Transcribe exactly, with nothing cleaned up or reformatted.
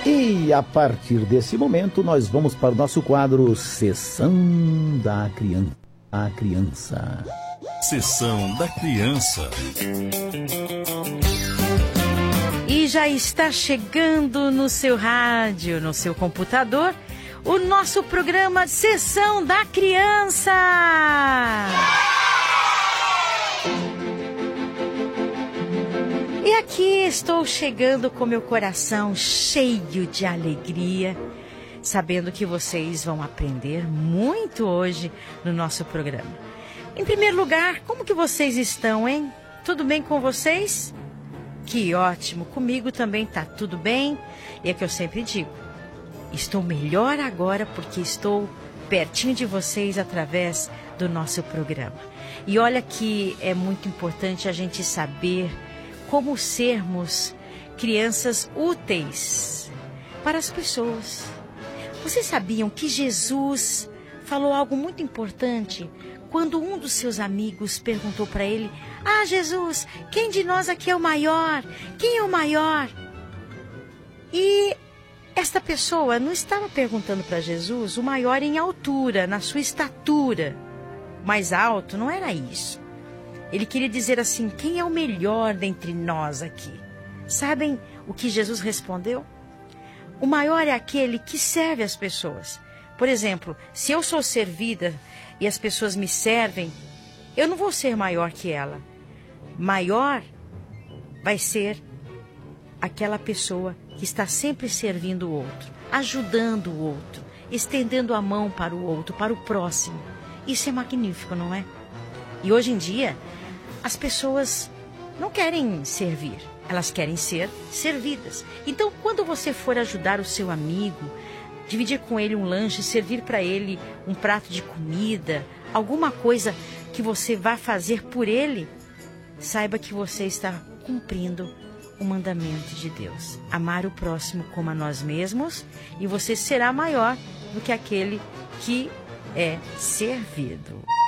E a partir desse momento nós vamos para o nosso quadro Sessão da Criança. A criança. Sessão da Criança. E já está chegando no seu rádio, no seu computador, o nosso programa Sessão da Criança. E aqui estou chegando com meu coração cheio de alegria, sabendo que vocês vão aprender muito hoje no nosso programa. Em primeiro lugar, como que vocês estão, hein? Tudo bem com vocês? Que ótimo, comigo também tá tudo bem. E é que eu sempre digo, estou melhor agora porque estou pertinho de vocês através do nosso programa. E olha que é muito importante a gente saber como sermos crianças úteis para as pessoas. Vocês sabiam que Jesus falou algo muito importante quando um dos seus amigos perguntou para ele: Ah, Jesus, quem de nós aqui é o maior? Quem é o maior? E esta pessoa não estava perguntando para Jesus o maior em altura, na sua estatura. Mais alto, não era isso. Ele queria dizer assim, quem é o melhor dentre nós aqui? Sabem o que Jesus respondeu? O maior é aquele que serve as pessoas. Por exemplo, se eu sou servida e as pessoas me servem, eu não vou ser maior que ela. Maior vai ser aquela pessoa que está sempre servindo o outro, ajudando o outro, estendendo a mão para o outro, para o próximo. Isso é magnífico, não é? E hoje em dia, as pessoas não querem servir, elas querem ser servidas. Então, quando você for ajudar o seu amigo, dividir com ele um lanche, servir para ele um prato de comida, alguma coisa que você vá fazer por ele, saiba que você está cumprindo o mandamento de Deus. Amar o próximo como a nós mesmos, e você será maior do que aquele que é servido.